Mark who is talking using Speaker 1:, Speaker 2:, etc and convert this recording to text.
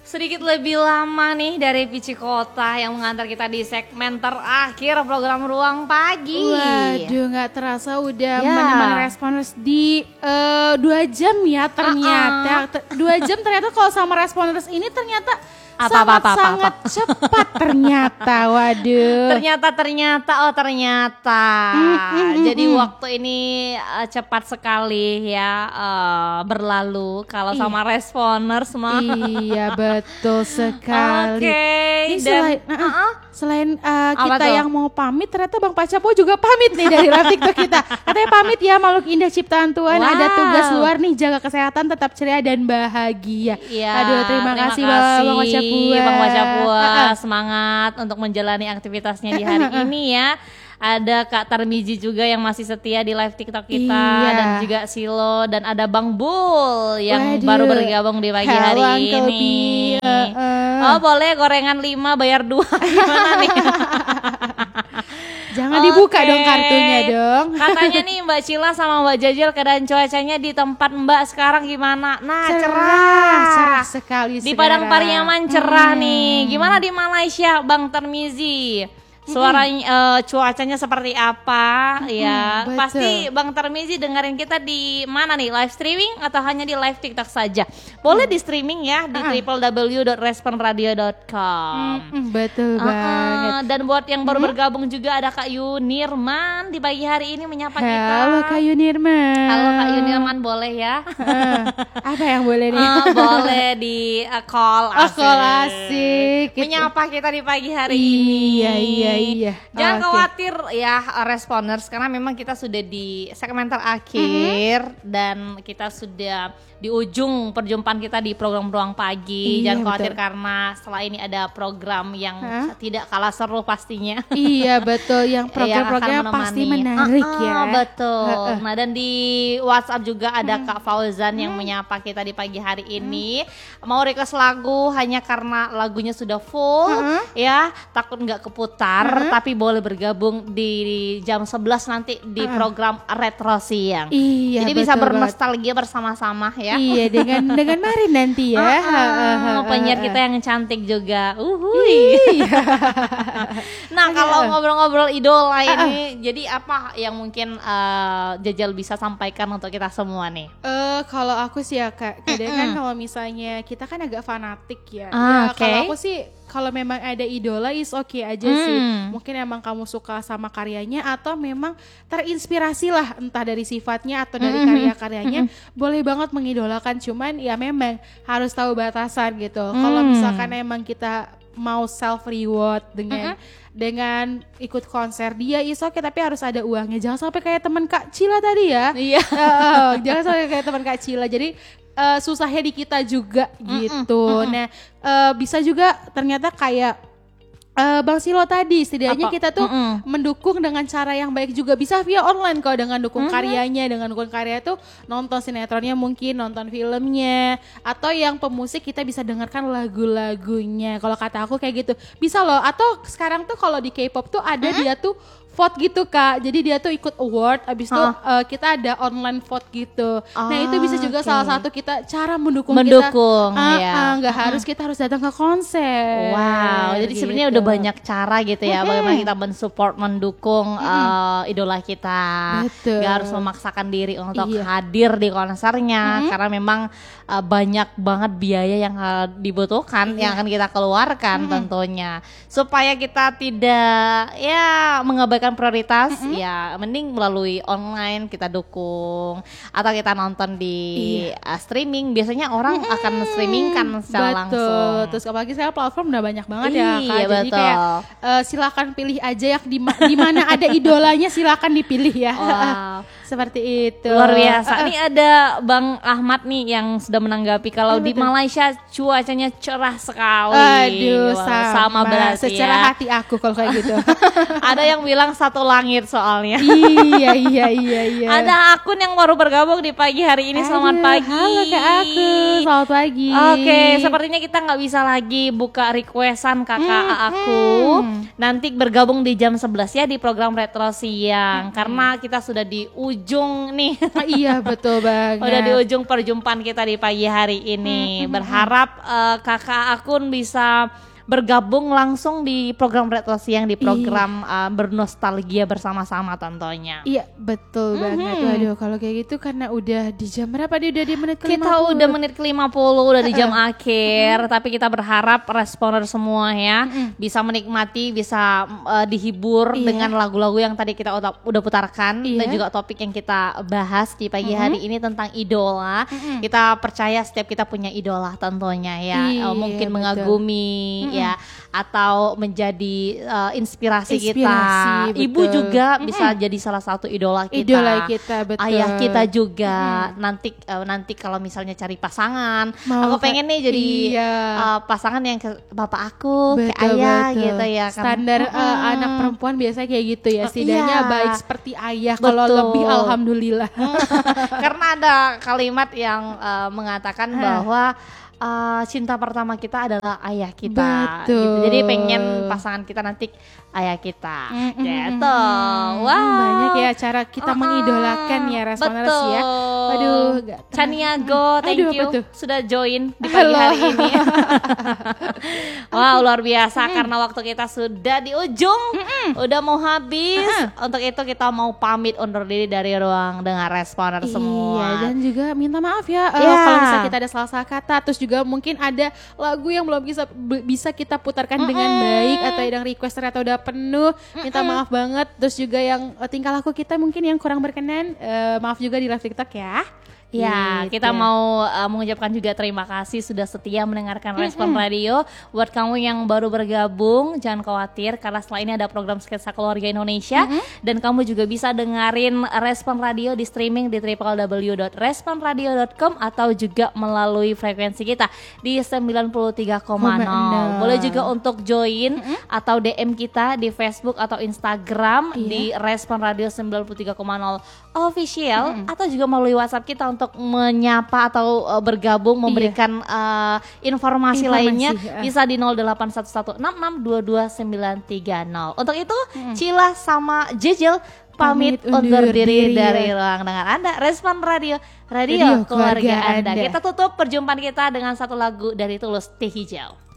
Speaker 1: sedikit lebih lama nih dari Pici Kota yang mengantar kita di segmen terakhir program Ruang Pagi.
Speaker 2: Waduh, nggak terasa udah menemani responders di 2 jam ya ternyata. 2 jam ternyata kalau sama responders ini ternyata sangat cepat ternyata. Waduh. Ternyata.
Speaker 1: Jadi waktu ini cepat sekali ya berlalu kalau sama responders mah.
Speaker 2: Iya betul sekali.
Speaker 1: Oke.
Speaker 2: Selain kita yang mau pamit, ternyata Bang Pacapo juga pamit nih dari live TikTok kita. Katanya pamit ya, makhluk indah ciptaan Tuhan. Wow. Ada tugas luar nih, jaga kesehatan, tetap ceria dan bahagia.
Speaker 1: Iya,
Speaker 2: aduh terima kasih Bang
Speaker 1: Pacapua. Semangat untuk menjalani aktivitasnya di hari ini ya. Ada Kak Tarmizi juga yang masih setia di live TikTok kita, dan juga Silo, dan ada Bang Bul yang baru bergabung di pagi hari ini. Oh boleh gorengan 5 bayar 2 gimana nih?
Speaker 2: Jangan dibuka dong kartunya dong.
Speaker 1: Katanya nih Mbak Cila sama Mbak Jajil keadaan cuacanya di tempat Mbak sekarang gimana? Nah cerah
Speaker 2: sekali.
Speaker 1: Di Padang Pariaman cerah nih. Gimana di Malaysia Bang Tarmizi? Suara cuacanya seperti apa ya?
Speaker 2: Betul.
Speaker 1: Pasti Bang Tarmizi dengerin kita di mana nih? Live streaming atau hanya di live TikTok saja? Boleh di streaming ya di www.responradio.com.
Speaker 2: Betul banget.
Speaker 1: Dan buat yang baru bergabung juga ada Kak Yunirman di pagi hari ini menyapa kita.
Speaker 2: Halo Kak Yunirman.
Speaker 1: Halo Kak Yunirman, boleh ya?
Speaker 2: Apa yang boleh nih?
Speaker 1: Boleh di call
Speaker 2: asik.
Speaker 1: Menyapa kita di pagi hari ini.
Speaker 2: Iya.
Speaker 1: Jangan khawatir ya responders, karena memang kita sudah di segmen terakhir dan kita sudah di ujung perjumpaan kita di program Ruang Pagi. Jangan khawatir karena setelah ini ada program yang tidak kalah seru pastinya.
Speaker 2: Iya betul, yang program-program pasti menarik ya.
Speaker 1: Betul. Nah dan di WhatsApp juga ada Kak Fauzan yang menyapa kita di pagi hari ini. Mau request lagu hanya karena lagunya sudah full ya, takut nggak keputar, tapi boleh bergabung di jam 11 nanti di program Retro Siang. Iya, jadi bisa bernostalgia bersama-sama ya.
Speaker 2: Iya, dengan Mari nanti ya.
Speaker 1: Penyiar kita yang cantik juga. Nah, kalau ngobrol-ngobrol idola ini, jadi apa yang mungkin Jajal bisa sampaikan untuk kita semua nih?
Speaker 2: Kalau aku sih ya Kak, kadang kan kalau misalnya kita kan agak fanatik ya. Kalau aku sih, kalau memang ada idola is okay aja sih. Mungkin emang kamu suka sama karyanya atau memang terinspirasi lah entah dari sifatnya atau dari karya-karyanya, boleh banget mengidolakan. Cuman ya memang harus tahu batasan gitu. Kalau misalkan emang kita mau self reward dengan ikut konser dia is okay, tapi harus ada uangnya. Jangan sampai kayak teman Kak Cila tadi ya. Iya. Jangan sampai kayak teman Kak Cila. Jadi susahnya di kita juga gitu. Nah, bisa juga ternyata kayak Bang Silo tadi, setidaknya kita tuh mendukung dengan cara yang baik juga. Bisa via online kalau dengan dukung karyanya, dengan dukung karya tuh nonton sinetronnya mungkin, nonton filmnya, atau yang pemusik kita bisa dengarkan lagu-lagunya. Kalau kata aku kayak gitu bisa loh. Atau sekarang tuh kalau di K-pop tuh ada dia tuh vote gitu Kak, jadi dia tuh ikut award, abis itu kita ada online vote gitu. Nah itu bisa juga salah satu kita cara mendukung kita. Nggak harus kita harus datang ke konser.
Speaker 1: Wow, jadi sebenarnya udah banyak cara gitu ya, bagaimana kita mensupport, mendukung idola kita. Betul. Gak harus memaksakan diri untuk hadir di konsernya, karena memang banyak banget biaya yang dibutuhkan, yang akan kita keluarkan tentunya. Supaya kita tidak mengabaikan prioritas, ya mending melalui online kita dukung atau kita nonton di streaming. Biasanya orang akan streaming kan secara langsung.
Speaker 2: Terus apalagi sekarang platform udah banyak banget ya Kak. Jadi kayak silakan pilih aja yang di mana ada idolanya, silakan dipilih ya. Seperti itu.
Speaker 1: Luar biasa. Ini ada Bang Ahmad nih yang sudah menanggapi kalau di Malaysia cuacanya cerah sekali.
Speaker 2: Aduh, sama
Speaker 1: berarti
Speaker 2: secerah hati aku kalau kayak gitu.
Speaker 1: Ada yang bilang satu langit soalnya.
Speaker 2: Iya.
Speaker 1: Ada akun yang baru bergabung di pagi hari ini. Selamat pagi.
Speaker 2: Halo Kak aku. Selamat pagi.
Speaker 1: Oke, sepertinya kita nggak bisa lagi buka requestan kakak aku. Nanti bergabung di jam 11 ya di program Retro Siang. Karena kita sudah di ujung ujung nih.
Speaker 2: Iya betul banget.
Speaker 1: Udah di ujung perjumpaan kita di pagi hari ini. Berharap kakak Akun bisa bergabung langsung di program Retro Siang, di program bernostalgia bersama-sama tentunya.
Speaker 2: Iya betul banget. Waduh kalau kayak gitu karena udah di jam berapa dia, udah di menit ke-50.
Speaker 1: Kita udah menit ke-50, udah di jam akhir. Tapi kita berharap responer semua ya bisa menikmati, bisa dihibur dengan lagu-lagu yang tadi kita udah putarkan. Dan juga topik yang kita bahas di pagi hari ini tentang idola. Kita percaya setiap kita punya idola tentunya ya. Mungkin mengagumi ya, atau menjadi inspirasi kita.
Speaker 2: Betul.
Speaker 1: Ibu juga bisa jadi salah satu idola kita.
Speaker 2: Idola kita, betul.
Speaker 1: Ayah kita juga. Nanti kalau misalnya cari pasangan, aku pengen nih jadi pasangan yang ke bapak aku, ke ayah gitu ya.
Speaker 2: Standar anak perempuan biasanya kayak gitu ya. Setidaknya baik seperti ayah. Kalau lebih alhamdulillah.
Speaker 1: Karena ada kalimat yang mengatakan bahwa cinta pertama kita adalah ayah kita. Gitu. Jadi pengen pasangan kita nanti ayah kita. Gitu. Wow.
Speaker 2: Banyak ya cara kita mengidolakan ya responers ya. Aduh,
Speaker 1: Chaniago, thank you sudah join di pagi hari ini. Wow, luar biasa karena waktu kita sudah di ujung, udah mau habis. Untuk itu kita mau pamit undur diri dari ruang dengar responer semua.
Speaker 2: Iya, dan juga minta maaf ya kalau misalnya kita ada salah kata, terus juga mungkin ada lagu yang belum bisa kita putarkan dengan baik, atau yang request ternyata udah penuh, minta maaf banget. Terus juga yang tingkah laku kita mungkin yang kurang berkenan, maaf juga di live TikTok ya.
Speaker 1: Ya, kita mau mengucapkan juga terima kasih sudah setia mendengarkan Respon Radio. Buat kamu yang baru bergabung, jangan khawatir karena setelah ini ada program Sketsa Keluarga Indonesia. Dan kamu juga bisa dengerin Respon Radio di streaming di www.responradio.com atau juga melalui frekuensi kita di 93,0. Boleh juga untuk join atau DM kita di Facebook atau Instagram di Respon Radio 93,0 official, atau juga melalui WhatsApp kita untuk menyapa atau bergabung, memberikan informasi lainnya bisa di 081166222930. Untuk itu Cila sama Jejel pamit undur diri dari ruang dengar Anda. Respon Radio keluarga Anda. Kita tutup perjumpaan kita dengan satu lagu dari Tulus, Teh Hijau.